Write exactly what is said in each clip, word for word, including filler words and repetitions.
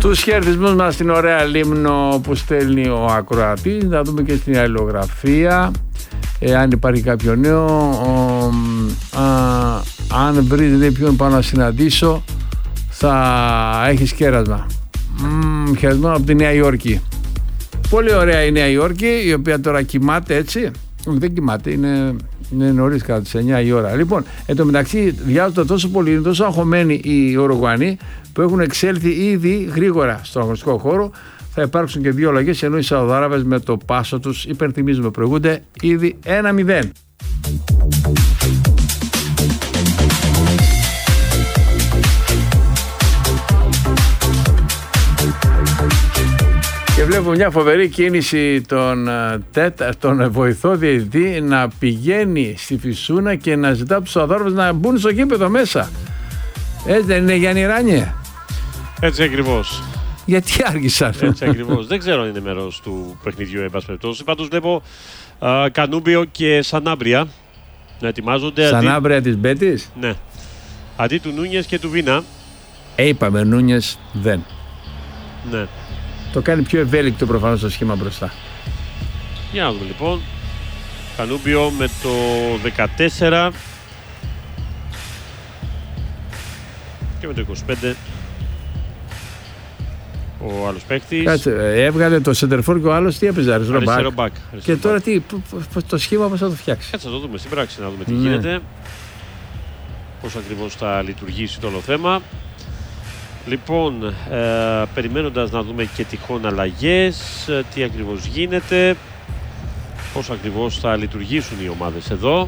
Τους χαιρετισμούς μας στην ωραία Λίμνο που στέλνει ο ακροατής. Να δούμε και στην αλληλογραφία ε, αν υπάρχει κάποιο νέο. Ο, α, αν βρεις λέει ποιον πάω να συναντήσω θα έχεις κέρασμα. Mm, χαιρετισμό από τη Νέα Υόρκη. Πολύ ωραία η Νέα Υόρκη, η οποία τώρα κοιμάται, έτσι. Δεν κοιμάται, είναι, είναι νωρίς, κατά τις εννιά η ώρα. Λοιπόν, εν τω μεταξύ διάβαζα τόσο πολύ, είναι τόσο αγχωμένοι οι Ουρουγουανοί που έχουν εξέλθει ήδη γρήγορα στον αγωνιστικό χώρο. Θα υπάρξουν και δύο αλλαγές, ενώ οι Σαουδάραβες με το πάσο τους, υπενθυμίζουμε, προηγούνται ήδη ένα μηδέν. Και βλέπω μια φοβερή κίνηση των, τον βοηθό διαιτητή να πηγαίνει στη Φυσούνα και να ζητά από τους Σαουδάραβες να μπουν στο γήπεδο μέσα. Έτσι δεν είναι, Γιάννη Ράνιε? Έτσι ακριβώς. Γιατί άργησαν? Έτσι ακριβώς. Δεν ξέρω αν είναι μέρος του παιχνιδιού, εν πάση περιπτώσει. Πάντως βλέπω α, Κανούμπιο και Σανάμπρια να ετοιμάζονται. Σανάμπρια αντί... της Μπέτης? Ναι. Αντί του Νούνιες και του Βίνα. Ε, είπαμε, Νούνιες δεν. Ναι. Το κάνει πιο ευέλικτο προφανώς το σχήμα μπροστά. Για να δούμε λοιπόν. Κανούμπιο με το δεκατέσσερα και με το είκοσι πέντε ο άλλος παίκτης. Κάτσε, έβγαλε το σεντερφόρ και ο άλλος τι έπαιζε, αριστερό μπακ. Και τώρα τι, το σχήμα πώς θα το φτιάξει? Κάτσε να το δούμε στην πράξη, να δούμε τι ναι. γίνεται. Πώς ακριβώς θα λειτουργήσει το όλο θέμα. Λοιπόν, ε, περιμένοντας να δούμε και τυχόν αλλαγές, ε, τι ακριβώς γίνεται, πώς ακριβώς θα λειτουργήσουν οι ομάδες εδώ.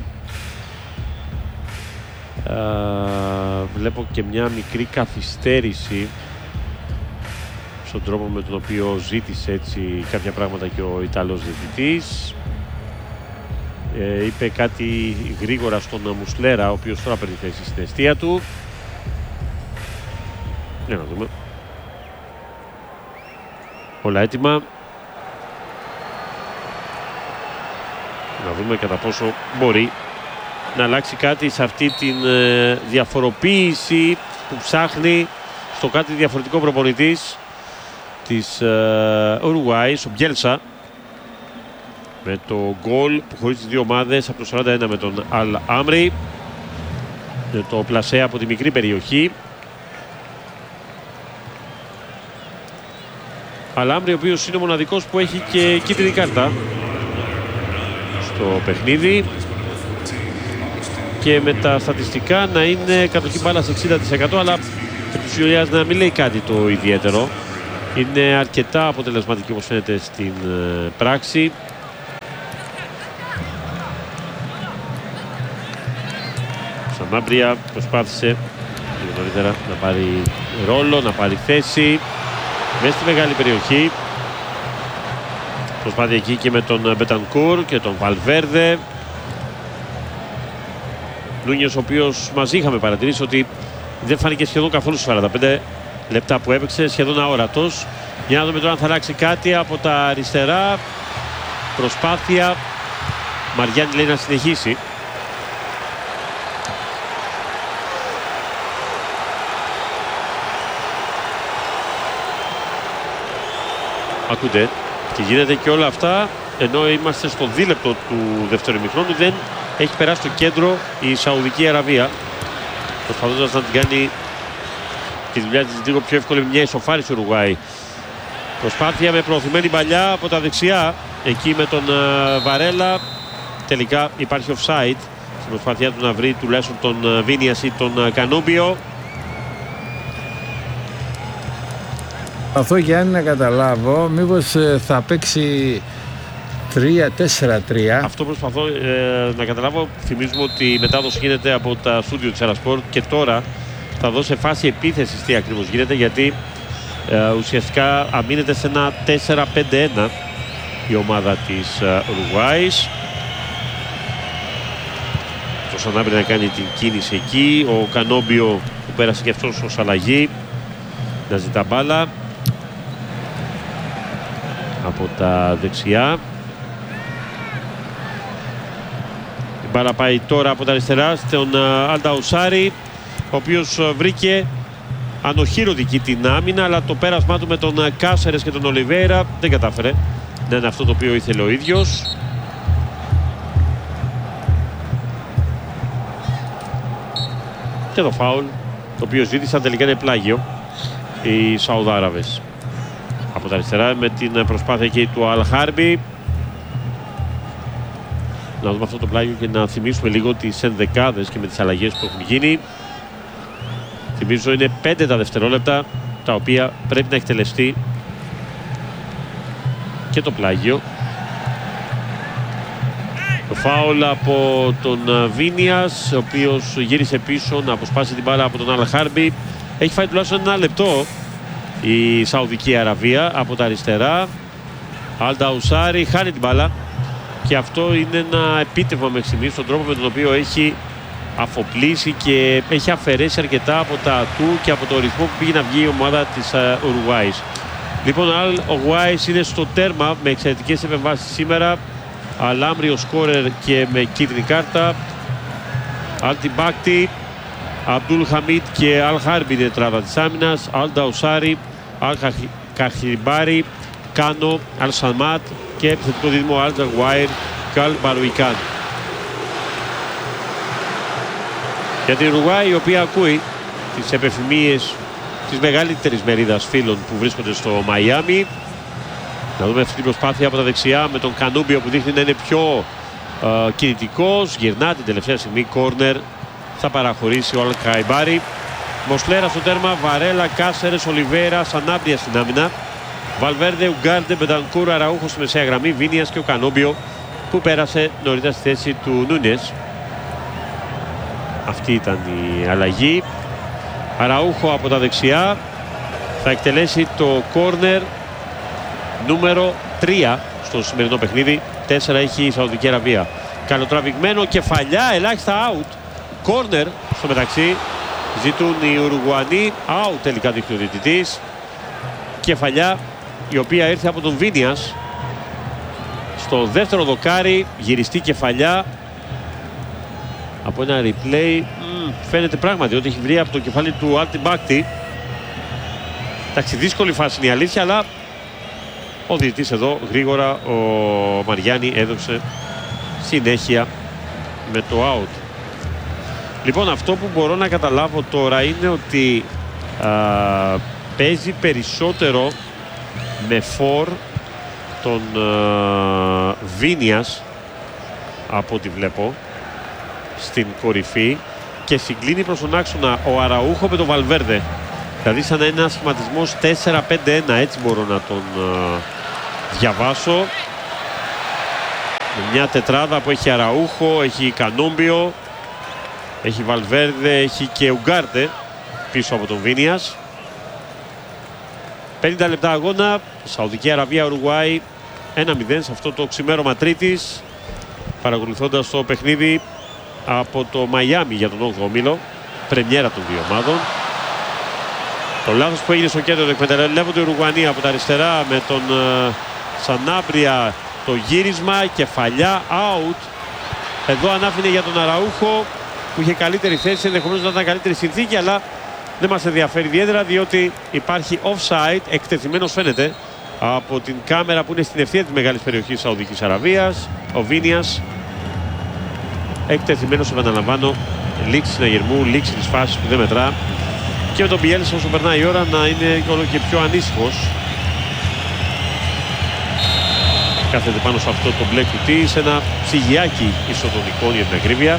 Ε, βλέπω και μια μικρή καθυστέρηση στον τρόπο με τον οποίο ζήτησε έτσι κάποια πράγματα και ο Ιταλός διαιτητής. Ε, είπε κάτι γρήγορα στον Μουσλέρα, ο οποίος τώρα παίρνει θέση στην εστία του. Για να δούμε. Όλα έτοιμα. Να δούμε κατά πόσο μπορεί να αλλάξει κάτι σε αυτή την ε, διαφοροποίηση που ψάχνει στο κάτι διαφορετικό προπονητής της ε, Ουρουγουάης, ο Μπιέλσα, με το γκολ που χωρίζει τις δύο ομάδες από το σαράντα ένα με τον Αλ Άμρι, με το πλασέ από τη μικρή περιοχή. Αλάμπρη, ο οποίος είναι ο μοναδικός που έχει και κίτρινη κάρτα στο παιχνίδι και με τα στατιστικά να είναι κατοχή μπάλας εξήντα τοις εκατό, αλλά επισιολιάζει να μην λέει κάτι το ιδιαίτερο. Είναι αρκετά αποτελεσματική όπως φαίνεται στην πράξη. Σανάμπρια προσπάθησε λίγο νωρίτερα να πάρει ρόλο, να πάρει θέση μέσα στη μεγάλη περιοχή. Προσπάθεια εκεί και με τον Μπετανκούρ και τον Βαλβέρδε. Νούνιες, ο οποίος μας είχαμε παρατηρήσει ότι δεν φάνηκε σχεδόν καθόλου στις σαράντα πέντε λεπτά που έπαιξε, σχεδόν αόρατος. Για να δούμε τώρα αν θα αλλάξει κάτι από τα αριστερά. Προσπάθεια. Μαριάννη λέει να συνεχίσει. Ακούτε, και γίνεται και όλα αυτά ενώ είμαστε στο δίλεπτο του δεύτερου ημιχρόνου. Δεν έχει περάσει το κέντρο η Σαουδική Αραβία, προσπαθώντας να την κάνει τη δουλειά της λίγο πιο εύκολη, μια ισοφάριση Ουρουγουάη. Προσπάθεια με προωθημένη παλιά από τα δεξιά, εκεί με τον uh, Βαρέλα. Τελικά υπάρχει offside στην προσπάθειά του να βρει τουλάχιστον τον uh, Βίνιας ή τον uh, Κανούμπιο. Αυτό, Γιάννη, να καταλάβω, μήπως ε, θα παίξει τρία τέσσερα τρία. Αυτό προσπαθώ ε, να καταλάβω. Θυμίζουμε ότι η μετάδοση γίνεται από τα στούντιο της Αερασπορ και τώρα θα δώσει σε φάση επίθεσης τι ακριβώς γίνεται, γιατί ε, ουσιαστικά αμήνεται σε ένα τέσσερα πέντε ένα η ομάδα της ε, Ουρουγουάης. Το Σανάμπρι να κάνει την κίνηση εκεί, ο Κανόμπιο που πέρασε και αυτός ως αλλαγή να ζητά μπάλα από τα δεξιά. Η μπάλα πάει τώρα από τα αριστερά στον Αλνταουσάρι, ο οποίος βρήκε ανοχήρωτη την άμυνα, αλλά το πέρασμά του με τον Κάσερες και τον Ολιβέιρα δεν κατάφερε να είναι αυτό το οποίο ήθελε ο ίδιος. Και το φάουλ το οποίο ζήτησαν τελικά είναι πλάγιο οι Σαουδάραβες. Από τα αριστερά με την προσπάθεια και του Αλχάρμπι. Να δούμε αυτό το πλάγιο και να θυμίσουμε λίγο τις ενδεκάδες και με τις αλλαγές που έχουν γίνει. Θυμίζω είναι πέντε τα δευτερόλεπτα τα οποία πρέπει να εκτελεστεί και το πλάγιο. Το φάουλ από τον Βίνιας, ο οποίος γύρισε πίσω να αποσπάσει την μπάλα από τον Αλχάρμπι. Έχει φάει τουλάχιστον ένα λεπτό η Σαουδική Αραβία από τα αριστερά. Αλνταουσάρι χάνει την μπάλα και αυτό είναι ένα επίτευγμα μέχρι στιγμής στον τρόπο με τον οποίο έχει αφοπλίσει και έχει αφαιρέσει αρκετά από τα ατού και από το ρυθμό που πήγε να βγει η ομάδα της Ουρουγουάης. Λοιπόν, ο Γουάης είναι στο τέρμα με εξαιρετικές επεμβάσεις σήμερα. Αλάμριο σκόρερ και με κίτρινη κάρτα. Αλτιμπάκτη, Αμπτούλ Χαμίτ και Αλχάρμπι είναι τετράδα της άμυνας. Αλνταουσάρι, Αλκαχιμπάρι, Κάνο, Αλσαμάτ και επιθετικό δίδυμο Αλνταγουάιρ και Αλμπαρουικάν. Για την Ουρουγουάη, η οποία ακούει τις επιθυμίες της μεγαλύτερης μερίδας φίλων που βρίσκονται στο Μαϊάμι. Να δούμε αυτή την προσπάθεια από τα δεξιά με τον Κανούμπιο που δείχνει να είναι πιο uh, κινητικός. Γυρνά την τελευταία στιγμή, κόρνερ. Θα παραχωρήσει ο Αλκαϊμπάρι. Μοσλέρα στο τέρμα, Βαρέλα, Κάσερες, Ολιβέιρα, Σανάμπρια στην άμυνα. Βαλβέρντε, Ουγκάρντε, Μπεντανκούρ, Αραούχο στη μεσαία γραμμή. Βίνιας και ο Κανούμπιο που πέρασε νωρίτερα στη θέση του Νούνιες. Αυτή ήταν η αλλαγή. Αραούχο από τα δεξιά θα εκτελέσει το κόρνερ νούμερο τρία στο σημερινό παιχνίδι. τέσσερα έχει η Σαουδική Αραβία. Καλοτραβηγμένο, κεφαλιά, ελάχιστα out. Κόρνερ στο μεταξύ ζητούν οι Ουρουγουανοί. Out τελικά δείχνει ο διαιτητής. Κεφαλιά η οποία ήρθε από τον Βίνιας. Στο δεύτερο δοκάρι γυριστή κεφαλιά. Από ένα replay μ, φαίνεται πράγματι ότι έχει βρει από το κεφάλι του Αλτιμπάκτη. Εντάξει, δύσκολη φάση είναι η αλήθεια, αλλά ο διαιτητής εδώ γρήγορα, ο Μαριάννη, έδωσε συνέχεια με το out. Λοιπόν, αυτό που μπορώ να καταλάβω τώρα είναι ότι α, παίζει περισσότερο με φορ τον α, Βίνιας από ό,τι βλέπω στην κορυφή και συγκλίνει προς τον άξονα ο Αραούχο με τον Βαλβέρντε. Δηλαδή σαν ένα σχηματισμός τέσσερα πέντε ένα, έτσι μπορώ να τον α, διαβάσω. Με μια τετράδα που έχει Αραούχο, έχει Κανούμπιο, έχει Βαλβέρντε, έχει και Ουγκάρντε πίσω από τον Βίνιας. πενήντα λεπτά αγώνα, Σαουδική Αραβία, Ουρουγουάη ένα μηδέν σε αυτό το ξημέρωμα Τρίτης, παρακολουθώντας το παιχνίδι από το Μαϊάμι για τον όγδοο όμιλο, πρεμιέρα των δύο ομάδων. Το λάθος που έγινε στο κέντρο το εκμεταλλεύονται οι Ουρουγουανοί από τα αριστερά με τον uh, Σανάμπρια, το γύρισμα, κεφαλιά, out. Εδώ ανάφηνε για τον Αραούχο που είχε καλύτερη θέση, ενδεχομένως να ήταν καλύτερη συνθήκη, αλλά δεν μας ενδιαφέρει ιδιαίτερα διότι υπάρχει offside, εκτεθειμένος φαίνεται από την κάμερα που είναι στην ευθεία της μεγάλης περιοχής Σαουδικής Αραβίας. Ο Βίνιας εκτεθειμένος, επαναλαμβάνω, λήξη συναγερμού, λήξη της φάσης που δεν μετρά. Και με τον Μπιέλσα όσο περνάει η ώρα να είναι όλο και πιο ανήσυχος. Κάθεται πάνω σε αυτό το μπλε κουτί, σε ένα ψυγιάκι ισοδονικών για την ακρίβεια.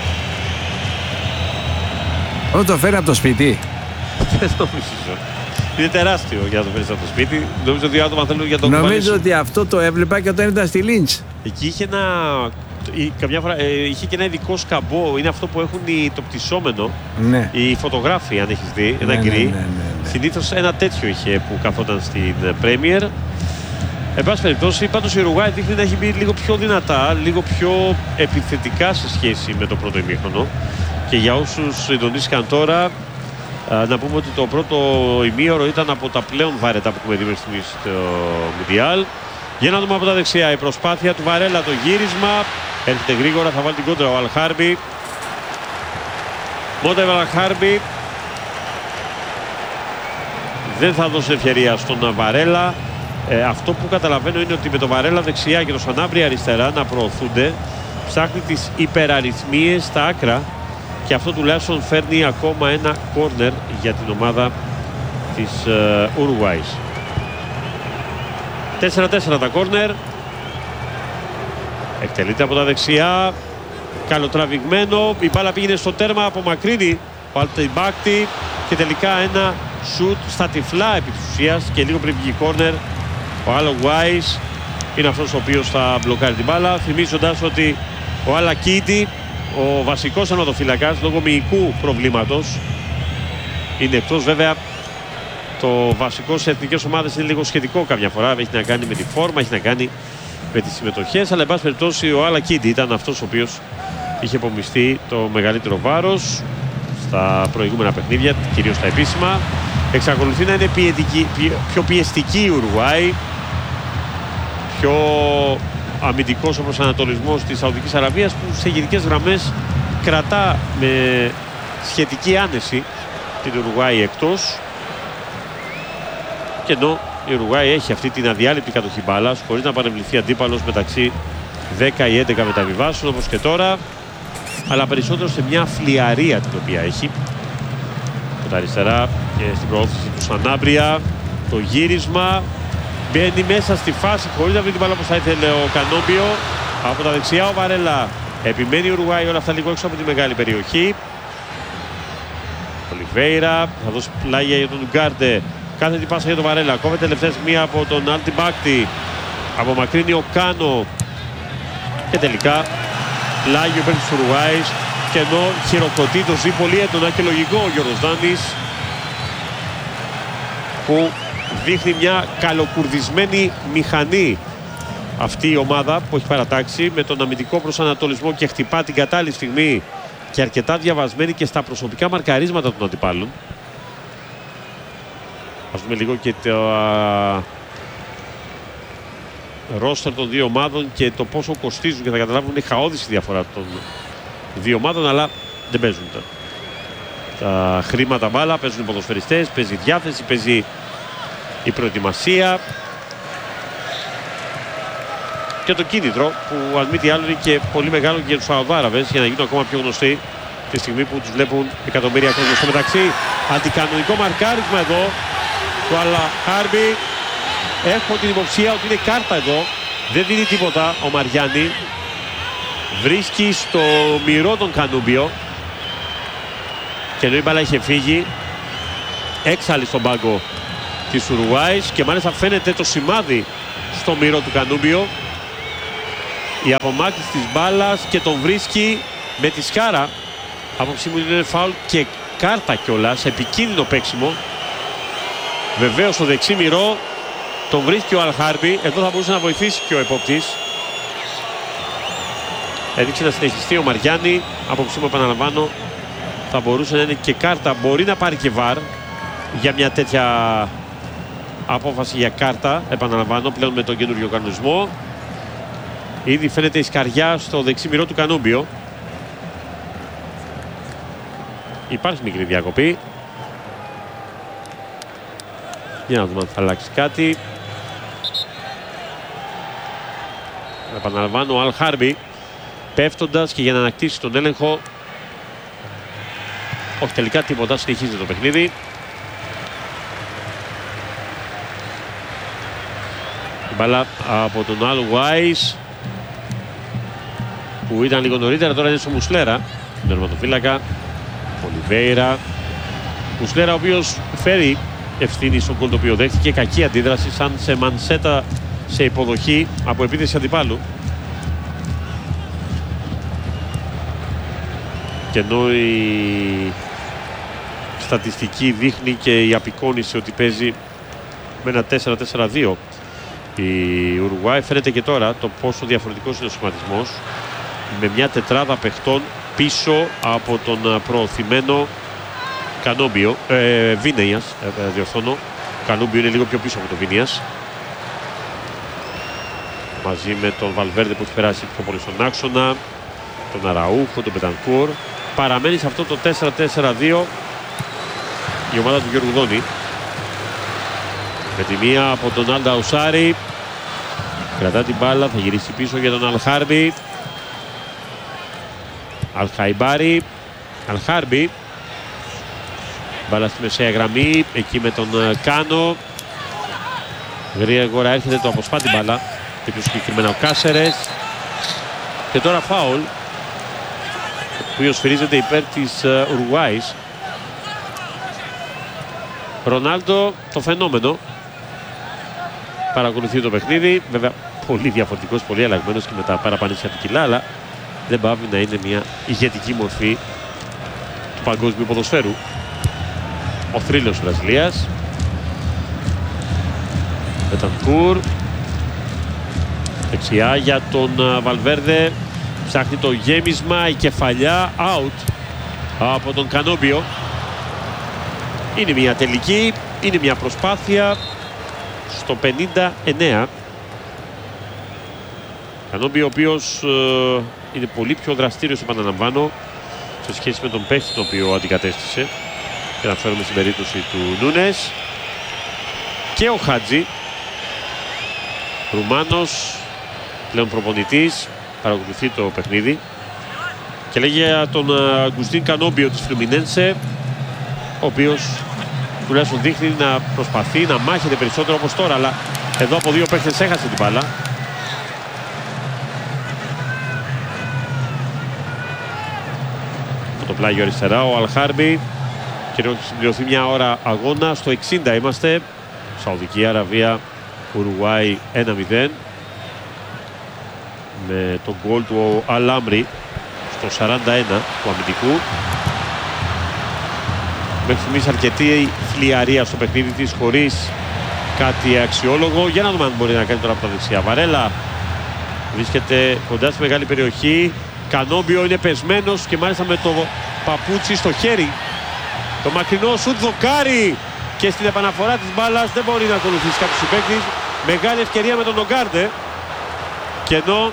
Όταν το φέρει από το σπίτι. Δεν νομίζω. Είναι τεράστιο για να το φέρεις από το σπίτι. Νομίζω ότι άτομα θέλουν για το κουμπάνι. Νομίζω ότι αυτό το έβλεπα και όταν ήταν στη Λίντς. Εκεί είχε ένα... Καμιά φορά ε, είχε και ένα ειδικό σκαμπό. Είναι αυτό που έχουν οι, το πτυσσόμενο. Ναι. Οι φωτογράφοι, αν έχεις δει. Ένα ναι, γκρι. Ναι, ναι, ναι, ναι. Συνήθως ένα τέτοιο είχε που καθόταν στην Premier. Εν πάση περιπτώσει, πάντως η Ουρουγουάη δείχνει να έχει μπει λίγο πιο δυνατά, λίγο πιο επιθετικά σε σχέση με το πρώτο ημίχρονο. Και για όσους συντονίστηκαν τώρα, α, να πούμε ότι το πρώτο ημίωρο ήταν από τα πλέον βαρετά που έχουμε δει μέχρι στιγμής στο Μουντιάλ. Για να δούμε από τα δεξιά η προσπάθεια του Βαρέλα, το γύρισμα. Έρχεται γρήγορα, θα βάλει την κόντρα ο Αλχάρμπι. Μόντεβ Αλχάρμπι. δεν θα δώσει ευκαιρία στον Βαρέλα. Ε, αυτό που καταλαβαίνω είναι ότι με τον Βαρέλα δεξιά και τον Σανάμπρη αριστερά να προωθούνται, ψάχνει τις υπεραριθμίες στα άκρα και αυτό τουλάχιστον φέρνει ακόμα ένα κόρνερ για την ομάδα της ε, Ουρουάης. τέσσερα τέσσερα τα κόρνερ. Εκτελείται από τα δεξιά. Καλοτραβηγμένο. Η μπάλα πήγαινε στο τέρμα, απομακρύνει ο Αλτιμπάκτη και τελικά ένα σουτ στα τυφλά επί της ουσίας και λίγο πριν βγει κόρνερ. Ο Ουρουάης είναι αυτός ο οποίος θα μπλοκάρει την μπάλα, θυμίζοντας ότι ο Αλακίτη, ο βασικός ανατοφύλακας, λόγω μυϊκού προβλήματος είναι εκτός. Βέβαια το βασικό σε εθνικές ομάδες είναι λίγο σχετικό καμιά φορά, έχει να κάνει με τη φόρμα, έχει να κάνει με τις συμμετοχές, αλλά εν πάση περιπτώσει ο Αλακίτη ήταν αυτός ο οποίος είχε απομειστεί το μεγαλύτερο βάρος στα προηγούμενα παιχνίδια, κυρίως τα επίσημα. Εξακολουθεί να είναι πιετική, πιο πιεστική η Ουρουάη, πιο αμυντικός ο προσανατολισμός της Σαουδικής Αραβίας, που σε γενικές γραμμές κρατά με σχετική άνεση την Ουρουάη εκτός, και ενώ η Ουρουάη έχει αυτή την αδιάλειπτη κατοχή μπάλας χωρίς να παρεμβληθεί αντίπαλος μεταξύ δέκα ή έντεκα μεταβιβάσεων όπως και τώρα, αλλά περισσότερο σε μια φλιαρία την οποία έχει από τα αριστερά και στην προώθηση του Σανάμπρια. Το γύρισμα μπαίνει μέσα στη φάση χωρίς να βρει την μπάλα όπως θα ήθελε ο Κανόμπιο. Από τα δεξιά ο Βαρέλα, επιμένει η Ουρουάη, όλα αυτά λίγο έξω από τη μεγάλη περιοχή. Ολιβέιρα θα δώσει πλάγια για τον Ουγκάρντε, κάθε την πάσα για τον Βαρέλα, κόβεται τελευταία μία από τον Αλτιμπάκτη, απομακρύνει ο Κάνο και τελικά πλάγιο υπέρ της Ουρουάης, και ενώ χειροκροτεί το ζει πολύ έντονα και λογικό ο Γιώργος Δάνης, που δείχνει μια καλοκουρδισμένη μηχανή αυτή η ομάδα που έχει παρατάξει με τον αμυντικό προσανατολισμό και χτυπά την κατάλληλη στιγμή και αρκετά διαβασμένη και στα προσωπικά μαρκαρίσματα των αντιπάλων. Ας δούμε λίγο και το ρόστερ των δύο ομάδων και το πόσο κοστίζουν, και θα καταλάβουν είναι χαόδης η διαφορά των δύο ομάδων, αλλά δεν παίζουν τα, τα χρήματα μπάλα, παίζουν οι ποδοσφαιριστές, παίζει η διάθεση, παίζει η προετοιμασία και το κίνητρο, που αν μη τι άλλο είναι και πολύ μεγάλο και για τους Σαουδάραβες, για να γίνουν ακόμα πιο γνωστοί τη στιγμή που τους βλέπουν εκατομμύρια κόσμο. Στο μεταξύ, αντικανονικό μαρκάρισμα εδώ του Αλ-Χάρμπι. Έχω την υποψία ότι είναι κάρτα εδώ, δεν δίνει τίποτα ο Μαριάννη. Βρίσκει στο μυρό τον Κανούμπιο και ενώ η μπάλα είχε φύγει, έξαλλη στον πάγκο της Ουρουάης, και μάλιστα φαίνεται το σημάδι στο μυρό του Κανούμπιο. Η απομάκρυνση της μπάλας και τον βρίσκει με τη σκάρα. Απόψη μου είναι φάουλ και κάρτα κιόλας, επικίνδυνο παίξιμο. Βεβαίως στο δεξί μυρό τον βρίσκει ο Αλ-Χάρμπι. Εδώ θα μπορούσε να βοηθήσει και ο επόπτης. Έδειξε να συνεχιστεί ο Μαριάννη. Απόψη μου, επαναλαμβάνω, θα μπορούσε να είναι και κάρτα. Μπορεί να πάρει και βαρ για μια τέτοια απόφαση για κάρτα. Επαναλαμβάνω, πλέον με τον καινούριο κανονισμό. Ήδη φαίνεται η σκαριά στο δεξί μυρό του Κανούμπιο. Υπάρχει μικρή διακοπή. Για να δούμε αν θα αλλάξει κάτι. Επαναλαμβάνω, ο Αλ-Χάρμπι πέφτοντας και για να ανακτήσει τον έλεγχο. Όχι τελικά τίποτα, συνεχίζει το παιχνίδι. Η μπάλα από τον Ουρουάης, που ήταν λίγο νωρίτερα, τώρα είναι στο Μουσλέρα, τον τερματοφύλακα. Ολιβέιρα. Μουσλέρα, ο οποίος φέρει ευθύνη στον γκολ το οποίο δέχτηκε. Κακή αντίδραση, σαν σε μανσέτα σε υποδοχή από επίθεση αντιπάλου. Και ενώ η στατιστική δείχνει και η απεικόνιση ότι παίζει με ένα τέσσερα τέσσερα δύο η Ουρουάη, φαίνεται και τώρα το πόσο διαφορετικός είναι ο σχηματισμός, με μια τετράδα παιχτών πίσω από τον προωθημένο Κανόμπιο, ε, Βίνεϊας, ε, διορθώνω. Κανόμπιο είναι λίγο πιο πίσω από τον Βίνεϊας, μαζί με τον Βαλβέρντε που έχει περάσει πιο πολύ στον άξονα, τον Αραούχο, τον Μπετανκούρ. Παραμένει σε αυτό το τέσσερα τέσσερα δύο η ομάδα του Γιώργου Δόνη. Με τη μία από τον Αλ Νταουσάρι. Κρατά την μπάλα, θα γυρίσει πίσω για τον Αλχάρμπι. Αλχαϊμπάρι. Αλχάρμπι. Μπάλα στη μεσαία γραμμή, εκεί με τον Κάνο. Γρήγορα έρχεται το αποσπά την μπάλα. Και πιο συγκεκριμένα ο Κάσερες. Και τώρα φάουλ, ο οποίος σφυρίζεται υπέρ της Ουρουάης. Ρονάλντο, το φαινόμενο, παρακολουθεί το παιχνίδι. Βέβαια πολύ διαφορετικός, πολύ αλλαγμένος και με τα παραπανήσια του κιλά, αλλά δεν πάβει να είναι μια ηγετική μορφή του παγκόσμιου ποδοσφαίρου. Ο θρύλος Βραζιλίας. Μπετανκούρ. Δεξιά για τον Βαλβέρδε. Ψάχνει το γέμισμα, η κεφαλιά, out από τον Κανόμπιο. Είναι μια τελική, είναι μια προσπάθεια στο πενήντα εννέα. Κανόμπιο, ο οποίος ε, είναι πολύ πιο δραστήριος, επαναλαμβάνω, σε σχέση με τον παίχτη τον οποίο αντικατέστησε. Και να φέρουμε στην περίπτωση του Νούνες. Και ο Χάτζη, Ρουμάνος, πλέον προπονητής, παρακολουθεί το παιχνίδι. Και λέγει για τον Αγκουστίν Κανόμπιο της Φλουμινένσε, ο οποίος τουλάχιστον δείχνει να προσπαθεί να μάχεται περισσότερο όπως τώρα, αλλά εδώ από δύο παίχτες έχασε την μπάλα. Από το πλάγιο αριστερά ο Αλχάρμπι. Και να συμπληρωθεί μια ώρα αγώνα. Στο εξήντα είμαστε. Σαουδική Αραβία, Ουρουάη ένα μηδέν. Με τον γκολ του Αλάμρι στο σαράντα ένα του αμυντικού. Μέχρι στιγμής αρκετή φλιαρία στο παιχνίδι της, χωρίς κάτι αξιόλογο. Για να δούμε αν μπορεί να κάνει τώρα από τα δεξιά. Βαρέλα βρίσκεται κοντά στη μεγάλη περιοχή. Κανόμπιο είναι πεσμένος και μάλιστα με το παπούτσι στο χέρι. Το μακρινό σουτ δοκάρι και στην επαναφορά της μπάλας δεν μπορεί να ακολουθήσει κάποιος συμπαίκτης. Μεγάλη ευκαιρία με τον Ογκάρτε. Και ενώ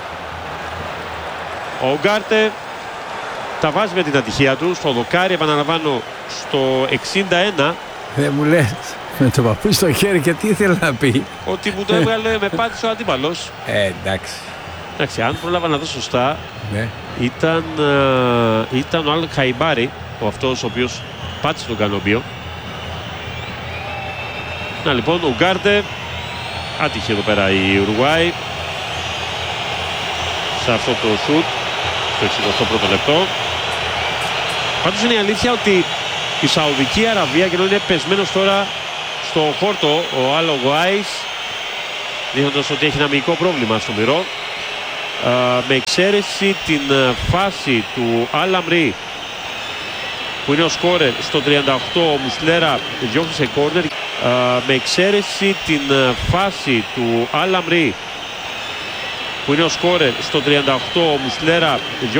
ο Ογκάρτε τα βάζει με την ατυχία του στο δοκάρι, επαναλαμβάνω, στο εξήντα ένα. Δεν μου λες με το παπούτσι στο χέρι, και τι ήθελε να πει? Ότι μου το έβγαλε με πάτησε ο αντίπαλος. Ε, εντάξει. Εντάξει, αν πρόλαβα να δω σωστά, ναι. ήταν, uh, ήταν ο Αλ Χαϊμπάρι, ο αυτός ο οποίος πάτησε τον Κανόμπιο. Να λοιπόν, ο Γκάρντε, άτυχε εδώ πέρα η Ουρουάη σε αυτό το σουτ στο εξηκοστό πρώτο λεπτό. Πάντως είναι η αλήθεια ότι η Σαουδική Αραβία, και ενώ είναι πεσμένος τώρα στο χόρτο ο Αλ Ογουάης, δείχνοντας ότι έχει ένα μυϊκό πρόβλημα στο μυρό, uh, με εξαίρεση την uh, φάση του Αλαμρί, που είναι ο σκόρερ στο τριάντα οκτώ, ο Μουσλέρα διώχνει σε κόρνερ. Uh, με εξαίρεση την uh, φάση του Αλαμρί, που είναι ο σκόρερ στο τριάντα οκτώ, ο Μουσλέρα διώχνει